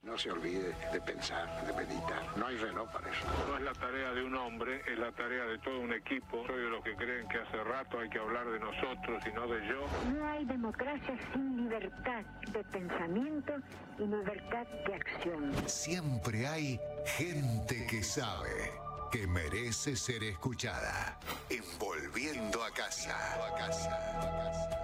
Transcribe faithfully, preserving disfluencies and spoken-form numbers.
No se olvide de pensar, de meditar. No hay reloj para eso. No es la tarea de un hombre, es la tarea de todo un equipo. Soy de los que creen que hace rato hay que hablar de nosotros y no de yo. No hay democracia sin libertad de pensamiento y libertad de acción. Siempre hay gente que sabe, que merece ser escuchada. En Volviendo a casa.